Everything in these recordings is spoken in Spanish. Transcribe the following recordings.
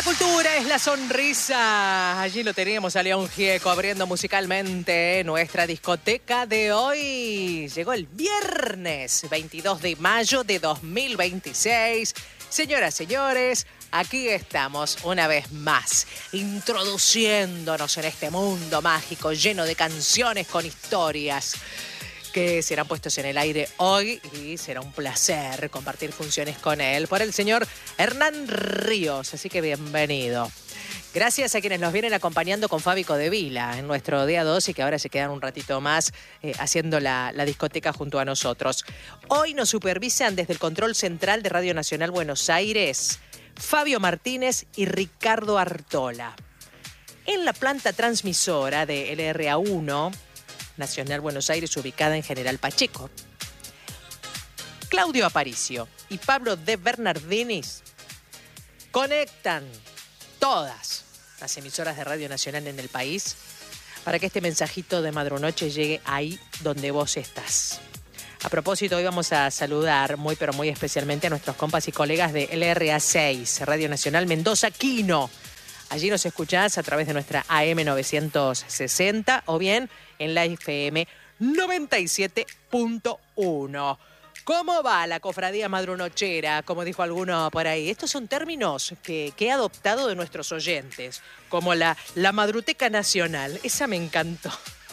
cultura es la sonrisa. Allí lo teníamos a León Gieco abriendo musicalmente nuestra discoteca de hoy. Llegó el viernes 22 de mayo de 2026. Señoras, señores, aquí estamos una vez más, introduciéndonos en este mundo mágico lleno de canciones con historias que serán puestos en el aire hoy y será un placer compartir funciones con él por el señor Hernán Ríos, así que bienvenido. Gracias a quienes nos vienen acompañando con Fabi Codevila en nuestro día 2 y que ahora se quedan un ratito más haciendo la discoteca junto a nosotros. Hoy nos supervisan desde el control central de Radio Nacional Buenos Aires Fabio Martínez y Ricardo Artola. En la planta transmisora de LRA1 Nacional Buenos Aires, ubicada en General Pacheco, Claudio Aparicio y Pablo de Bernardinis conectan todas las emisoras de Radio Nacional en el país para que este mensajito de Madrunoche llegue ahí donde vos estás. A propósito, hoy vamos a saludar muy pero muy especialmente a nuestros compas y colegas de LRA6, Radio Nacional Mendoza Quino. Allí nos escuchás a través de nuestra AM 960 o bien en la FM 97.1. ¿Cómo va la cofradía madrunochera? Como dijo alguno por ahí. Estos son términos que he adoptado de nuestros oyentes, como la madruteca nacional. Esa me encantó.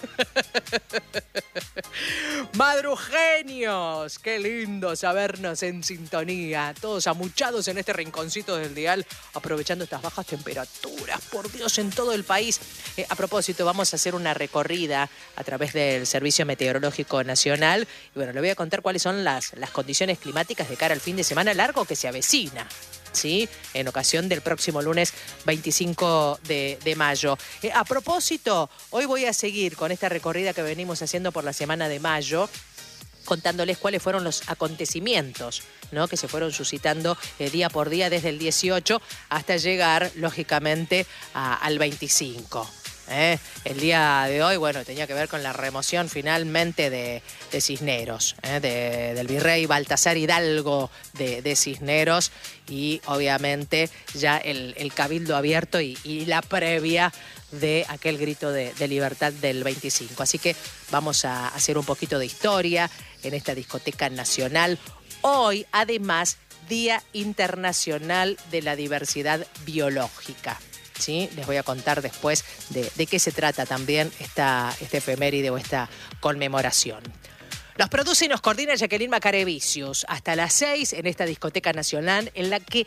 Madrugenios, qué lindo sabernos en sintonía, todos amuchados en este rinconcito del dial, aprovechando estas bajas temperaturas, por Dios, en todo el país. A propósito, vamos a hacer una recorrida a través del Servicio Meteorológico Nacional y bueno, le voy a contar cuáles son las condiciones climáticas de cara al fin de semana largo que se avecina, ¿sí? En ocasión del próximo lunes 25 de mayo. A propósito, hoy voy a seguir con esta recorrida que venimos haciendo por la semana de mayo, contándoles cuáles fueron los acontecimientos, ¿no?, que se fueron suscitando día por día desde el 18 hasta llegar, lógicamente, al 25. El día de hoy, bueno, tenía que ver con la remoción finalmente de Cisneros, del virrey Baltasar Hidalgo de Cisneros y obviamente ya el cabildo abierto y la previa de aquel grito de libertad del 25. Así que vamos a hacer un poquito de historia en esta discoteca nacional. Hoy, además, Día Internacional de la Diversidad Biológica. ¿Sí? Les voy a contar después de qué se trata también este efeméride o esta conmemoración. Nos produce y nos coordina Jacqueline Macarevicius hasta las 6 en esta discoteca nacional en la que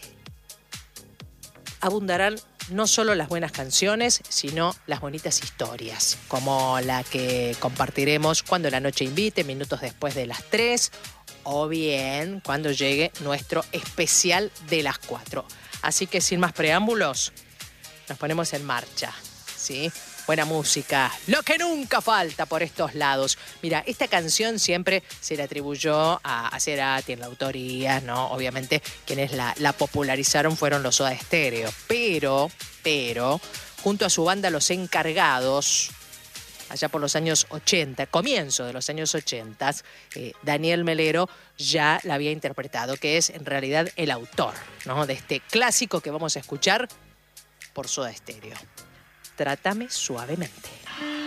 abundarán no solo las buenas canciones, sino las bonitas historias, como la que compartiremos cuando la noche invite, minutos después de las 3, o bien cuando llegue nuestro especial de las 4. Así que sin más preámbulos, nos ponemos en marcha, ¿sí? Buena música, lo que nunca falta por estos lados. Mira, esta canción siempre se le atribuyó a Cerati en la autoría, ¿no? Obviamente quienes la popularizaron fueron los Soda Stereo, pero, junto a su banda Los Encargados, allá por los años 80, comienzo de los años 80, Daniel Melero ya la había interpretado, que es en realidad el autor, ¿no?, de este clásico que vamos a escuchar por Soda Stereo. Trátame suavemente.